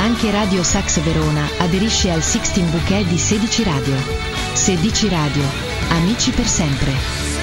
Anche Radio Sax Verona aderisce al 16 Bouquet di 16 Radio. 16 Radio, amici per sempre.